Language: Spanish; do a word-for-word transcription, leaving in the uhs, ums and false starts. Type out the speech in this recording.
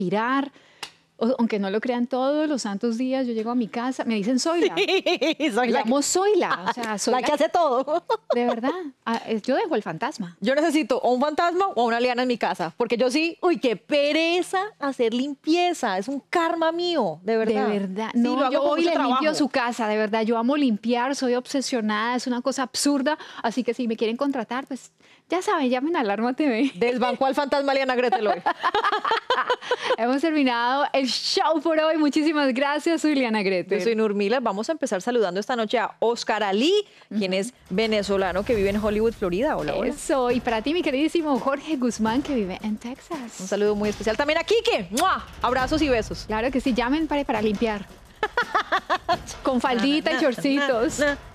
respirar. O- aunque no lo crean, todos los santos días yo llego a mi casa, me dicen Zoila. Sí, soy Me la, llamo Zoila, o sea, soy la que hace todo. de verdad. Ah, es- yo dejo el fantasma. Yo necesito o un fantasma o una liana en mi casa, porque yo sí, uy, qué pereza hacer limpieza, es un karma mío, de verdad. De verdad. Sí, No, lo hago yo con voy y mucho le limpio trabajo. su casa, de verdad. Yo amo limpiar, soy obsesionada, es una cosa absurda. Así que si me quieren contratar, pues ya saben, llamen a Alarma T V. Desbancó al fantasma Liana Gretel hoy. Hemos terminado el show por hoy. Muchísimas gracias, soy Liana Gretel. Yo soy Nurmila. Vamos a empezar saludando esta noche a Oscar Ali, quien es venezolano que vive en Hollywood, Florida. Hola, hola. Eso, y para ti, mi queridísimo Jorge Guzmán, que vive en Texas. Un saludo muy especial también a Quique. ¡Mua! Abrazos y besos. Claro que sí, llamen para, para limpiar. Con faldita y chorcitos. Na, na,